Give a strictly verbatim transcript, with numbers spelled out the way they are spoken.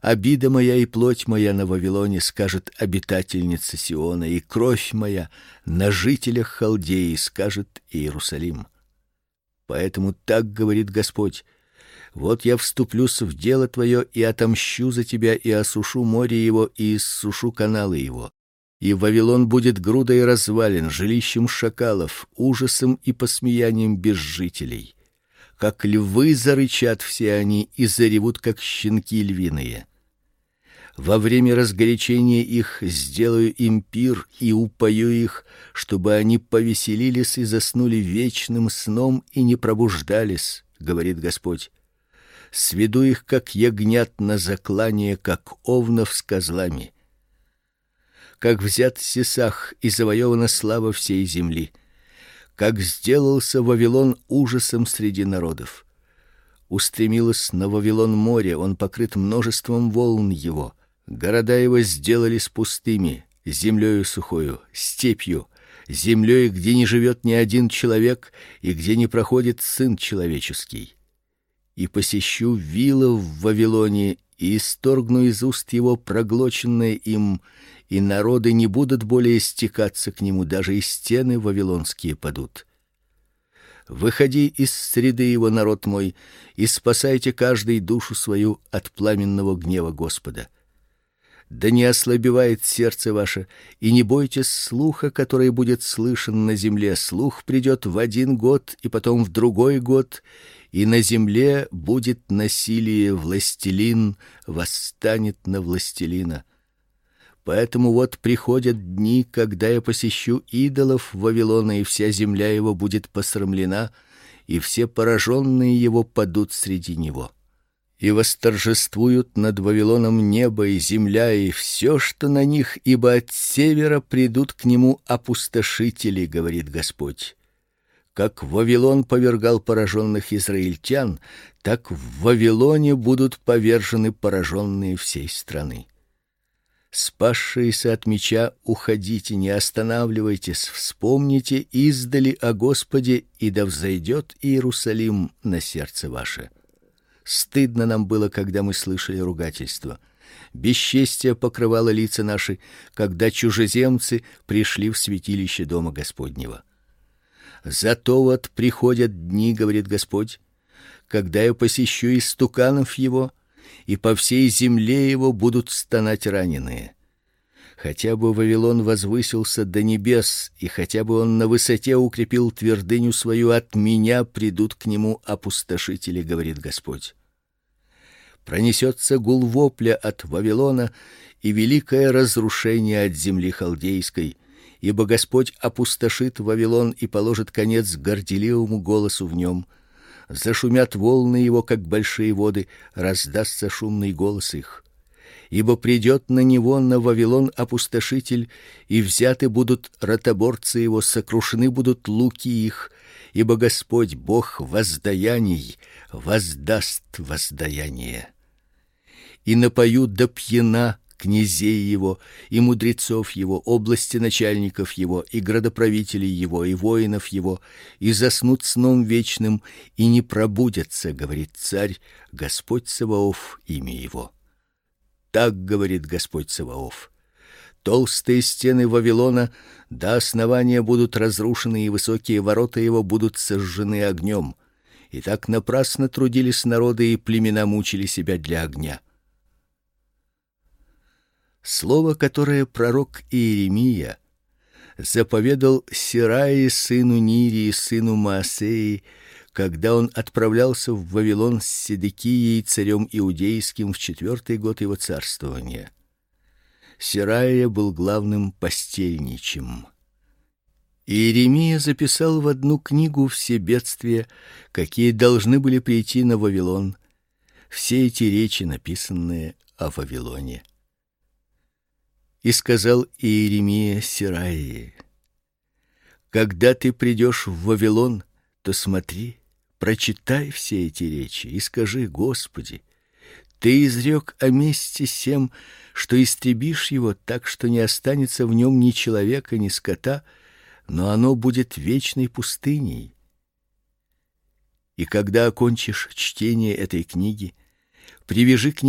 Обида моя и плоть моя на Вавилоне, скажет обитательница Сиона, и кровь моя на жителях Халдеи, скажет Иерусалим. Поэтому так говорит Господь: вот я вступлюсь в дело твое и отомщу за тебя, и осушу море его, и иссушу каналы его. И Вавилон будет грудой развалин, жилищем шакалов, ужасом и посмеянием без жителей. Как львы зарычат все они и заревут, как щенки львиные. Во время разгорячения их сделаю им пир и упою их, чтобы они повеселились и заснули вечным сном и не пробуждались, говорит Господь. Сведу их, как ягнят на заклание, как овнов с козлами. Как взят Сисах и завоевана слава всей земли, как сделался Вавилон ужасом среди народов. Устремилось на Вавилон море, он покрыт множеством волн его. Города его сделались пустыми, землею сухою, степью, землей, где не живет ни один человек и где не проходит сын человеческий. И посещу вилы в Вавилоне и исторгну из уст его проглоченное им, и народы не будут более стекаться к нему, даже и стены вавилонские падут. Выходи из среды его, народ мой, и спасайте каждый душу свою от пламенного гнева Господа. Да не ослабевает сердце ваше, и не бойтесь слуха, который будет слышен на земле. Слух придет в один год, и потом в другой год, и на земле будет насилие, властелин восстанет на властелина. Поэтому вот приходят дни, когда я посещу идолов Вавилона, и вся земля его будет посрамлена, и все пораженные его падут среди него. И восторжествуют над Вавилоном небо и земля и все, что на них, ибо от севера придут к нему опустошители, говорит Господь. Как Вавилон повергал пораженных израильтян, так в Вавилоне будут повержены пораженные всей страны. Спасшиеся от меча, уходите, не останавливайтесь, вспомните издали о Господе, и да взойдет Иерусалим на сердце ваше. Стыдно нам было, когда мы слышали ругательство. Бесчестие покрывало лица наши, когда чужеземцы пришли в святилище дома Господнего. Зато вот приходят дни, говорит Господь, когда я посещу истуканов его, и по всей земле его будут стонать раненые. Хотя бы Вавилон возвысился до небес, и хотя бы он на высоте укрепил твердыню свою, от меня придут к нему опустошители, говорит Господь. Пронесется гул вопля от Вавилона и великое разрушение от земли халдейской, ибо Господь опустошит Вавилон и положит конец горделивому голосу в нем. Зашумят волны его, как большие воды, раздастся шумный голос их. Ибо придет на него, на Вавилон, опустошитель, и взяты будут ротоборцы его, сокрушены будут луки их, ибо Господь, Бог воздаяний, воздаст воздаяние. И напою до пьяна князей его и мудрецов его, области начальников его и градоправителей его и воинов его, и заснут сном вечным и не пробудятся, говорит царь, Господь Саваоф имя его. Так говорит Господь Саваоф: толстые стены Вавилона до основания будут разрушены, и высокие ворота его будут сожжены огнем. И так напрасно трудились народы, и племена мучили себя для огня. Слово, которое пророк Иеремия заповедал Сираии сыну Нирии, сыну Маасеи, когда он отправлялся в Вавилон с Седекией царем иудейским в четвертый год его царствования. Сираия был главным постельничим. Иеремия записал в одну книгу все бедствия, какие должны были прийти на Вавилон, все эти речи, написанные о Вавилоне. И сказал Иеремия Сираии: когда ты придешь в Вавилон, то смотри, прочитай все эти речи и скажи: Господи, ты изрек о месте сем, что истребишь его так, что не останется в нем ни человека, ни скота, но оно будет вечной пустыней. И когда окончишь чтение этой книги, привяжи к ней